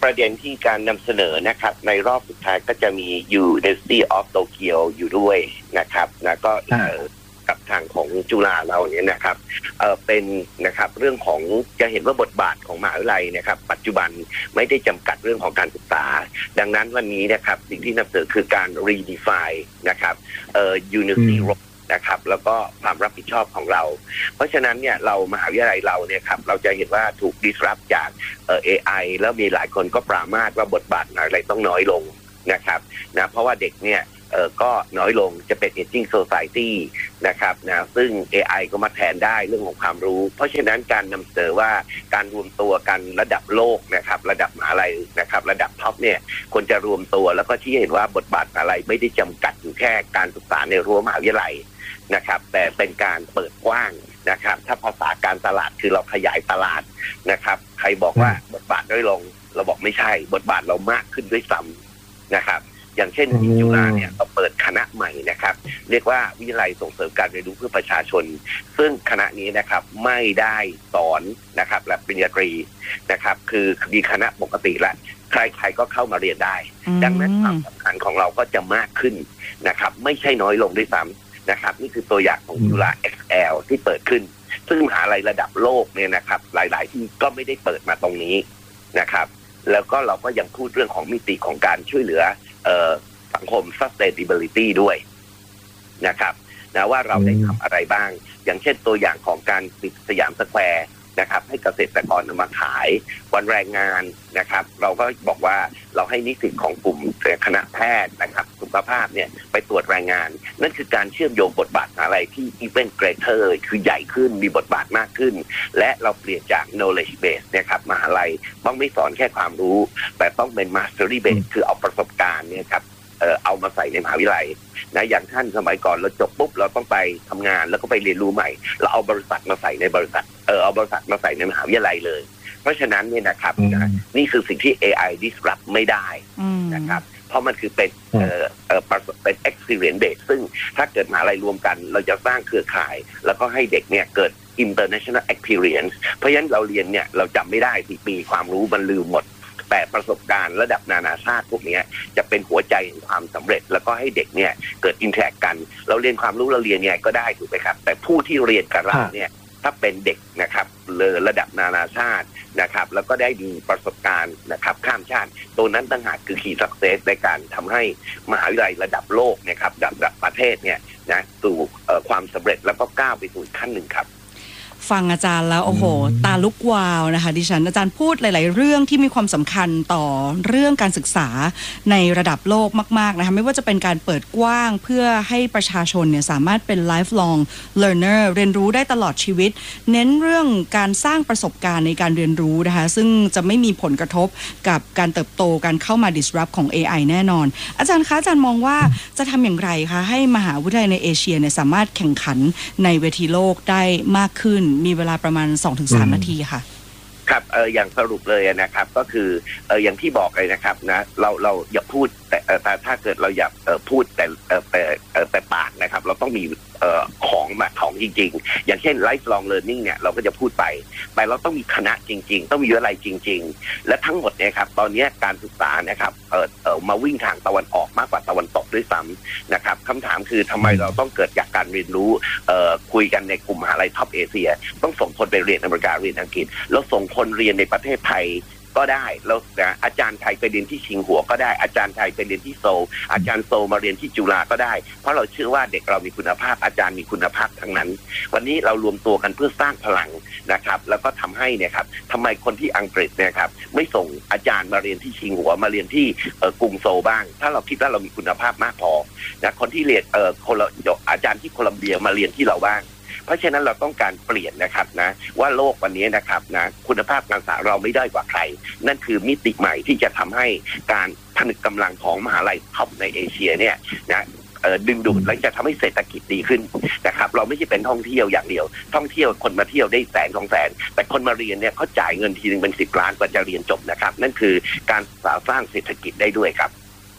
ประเด็นที่การนำเสนอนะครับในรอบสุดท้ายก็จะมี University of Tokyo อยู่ด้วยนะครับนะก็กับทางของจุฬาเราเนี่ยนะครับเป็นนะครับเรื่องของจะเห็นว่าบทบาทของมหาวิทยาลัยนะครับปัจจุบันไม่ได้จำกัดเรื่องของการศึกษาดังนั้นวันนี้นะครับสิ่งที่นำเสนอคือการ redefine นะครับuniversity role นะครับแล้วก็ความรับผิดชอบของเราเพราะฉะนั้นเนี่ยเรามหาวิทยาลัยเราเนี่ยครับเราจะเห็นว่าถูก disrupt จากAI แล้วมีหลายคนก็ปรามาสว่าบทบาทอะไรต้องน้อยลงนะครับนะเพราะว่าเด็กเนี่ยก็น้อยลงจะเป็น aging society นะครับนะซึ่ง AI ก็มาแทนได้เรื่องของความรู้เพราะฉะนั้นการนำเสนอว่าการรวมตัวกันระดับโลกนะครับระดับมหาลัยนะครับระดับท็อปเนี่ยควรจะรวมตัวแล้วก็ที่เห็นว่าบทบาทอะไรไม่ได้จำกัดอยู่แค่การศึกษาในรั้วมหาวิทยาลัยนะครับแต่เป็นการเปิดกว้างนะครับถ้าภาษาการตลาดคือเราขยายตลาดนะครับใครบอกว่าบทบาทน้อยลงเราบอกไม่ใช่บทบาทเรามากขึ้นด้วยซ้ำนะครับอย่างเช่นที่จุฬาเนี่ยเราเปิดคณะใหม่นะครับเรียกว่าวิทยาลัยส่งเสริมการเรียนรู้เพื่อประชาชนซึ่งคณะนี้นะครับไม่ได้สอนนะครับระดับปริญญาตรีนะครับคือมีคณะปกติและใครๆก็เข้ามาเรียนได้ดังนั้นความสำคัญของเราก็จะมากขึ้นนะครับไม่ใช่น้อยลงด้วยซ้ำนะครับนี่คือตัวอย่างของจุฬา XL ที่เปิดขึ้นซึ่งมหาลัยระดับโลกเนี่ยนะครับหลายๆที่ก็ไม่ได้เปิดมาตรงนี้นะครับแล้วก็เราก็ยังพูดเรื่องของมิติของการช่วยเหลือสังคม sustainability ด้วยนะครับนะว่าเราได้ทำอะไรบ้างอย่างเช่นตัวอย่างของการปิดสยามสแควร์นะครับให้เกษตรกรนำมาขายวันแรงงานนะครับเราก็บอกว่าเราให้นิสิตของกลุ่มคณะแพทย์นะครับสุขภาพเนี่ยไปตรวจแรงงานนั่นคือการเชื่อมโยงบทบาทอะไรที่ even greater คือใหญ่ขึ้นมีบทบาทมากขึ้นและเราเปลี่ยนจาก knowledge base นะครับมหาลัยต้องไม่สอนแค่ความรู้แต่ต้องเป็น mastery base คือเอาประสบการณ์เนี่ยครับเอามาใส่ในมหาวิทยาลัยนะอย่างท่านสมัยก่อนเราจบปุ๊บเราต้องไปทำงานแล้วก็ไปเรียนรู้ใหม่เราเอาบริษัทมาใส่ในบริษัทเอาบริษัทมาใส่ในมหาวิทยาลัยเลยเพราะฉะนั้นเนี่ยนะครับนี่คือสิ่งที่ AI disrupt ไม่ได้นะครับเพราะมันคือเป็นเป็น experience base ซึ่งถ้าเกิดมหาลัยรวมกันเราจะสร้างเครือข่ายแล้วก็ให้เด็กเนี่ยเกิด international experience เพราะฉะนั้นเราเรียนเนี่ยเราจำไม่ได้4 ปีความรู้มันลืมหมดแต่ประสบการณ์ระดับนานาชาติพวกนี้จะเป็นหัวใจของความสำเร็จแล้วก็ให้เด็กเนี่ยเกิดอินเทอร์แอคกันเราเรียนความรู้เราเรียนไงก็ได้ถูกไหมครับแต่ผู้ที่เรียนกับเราเนี่ยถ้าเป็นเด็กนะครับระดับนานาชาตินะครับแล้วก็ได้มีประสบการณ์นะครับข้ามชาติตัวนั้นต่างหากคือคีย์สักเซสในการทำให้มหาวิทยาลัยระดับโลกนะครับระดับประเทศเนี่ยนะสู่ความสำเร็จแล้วก็ก้าวไปสู่ขั้นหนึ่งครับฟังอาจารย์แล้วโอ้โหตาลุกวาวนะคะดิฉันอาจารย์พูดหลายๆเรื่องที่มีความสำคัญต่อเรื่องการศึกษาในระดับโลกมากๆนะคะไม่ว่าจะเป็นการเปิดกว้างเพื่อให้ประชาชนเนี่ยสามารถเป็น lifelong learner เรียนรู้ได้ตลอดชีวิตเน้นเรื่องการสร้างประสบการณ์ในการเรียนรู้นะคะซึ่งจะไม่มีผลกระทบกับการเติบโตการเข้ามา disrupt ของ AI แน่นอนอาจารย์คะอาจารย์มองว่าจะทำอย่างไรคะให้มหาวิทยาลัยในเอเชียเนี่ยสามารถแข่งขันในเวทีโลกได้มากขึ้นมีเวลาประมาณ 2-3 นาทีค่ะครับอย่างสรุปเลยนะครับก็คืออย่างที่บอกเลยนะครับนะเราอย่าพูดแต่ถ้าเกิดเราอยากพูดแต่ปากนะครับเราต้องมีของจริงๆอย่างเช่น lifelong learning เนี่ยเราก็จะพูดไปแต่เราต้องมีคณะจริงๆต้องมีวิทยาลัยจริงๆและทั้งหมดเนี่ยครับตอนนี้การศึกษานะครับมาวิ่งทางตะวันออกมากกว่าตะวันตกด้วยซ้ำนะครับคำถามคือทำไมเราต้องเกิดจากการเรียนรู้คุยกันในกลุ่มมหาลัยท็อปเอเชียต้องส่งคนไปเรียนอเมริกาเรียนอังกฤษแล้วส่งคนเรียนในประเทศไทยก็ได้แล้วอาจารย์ไทยไปเรียนที่ชิงหัวก็ได้อาจารย์ไทยไปเรียนที่โซลอาจารย์โซลมาเรียนที่จุฬาก็ได้เพราะเราเชื่อว่าเด็กเรามีคุณภาพอาจารย์มีคุณภาพทั้งนั้นวันนี้เรารวมตัวกันเพื่อสร้างพลังนะครับแล้วก็ทำให้เนี่ยครับทำไมคนที่อังกฤษเนี่ยครับไม่ส่งอาจารย์มาเรียนที่ชิงหัวมาเรียนที่กรุงโซลบ้างถ้าเราคิดว่าเรามีคุณภาพมากพอนะคนที่เรียนอาจารย์ที่โคลัมเบียมาเรียนที่เราบ้างเพราะฉะนั้นเราต้องการเปลี่ยนนะครับนะว่าโลกวันนี้นะครับนะคุณภาพการศึกษาเราไม่ด้อยกว่าใครนั่นคือมิติใหม่ที่จะทำให้การผนึกกำลังของมหาลัยท็อปในเอเชียเนี่ยนะดึงดูดและจะทำให้เศรษฐกิจดีขึ้นนะครับเราไม่ใช่เป็นท่องเที่ยวอย่างเดียวท่องเที่ยวคนมาเที่ยวได้100,000-200,000แต่คนมาเรียนเนี่ยเขาจ่ายเงินทีนึงเป็น10 ล้านกว่าจะเรียนจบนะครับนั่นคือการสร้างเศรษฐกิจได้ด้วยครับ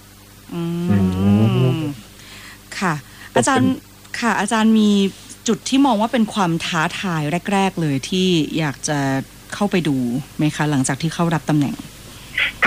ค่ะอาจารย์มีจุดที่มองว่าเป็นความท้าทายแรกๆเลยที่อยากจะเข้าไปดูไหมคะหลังจากที่เข้ารับตำแหน่งค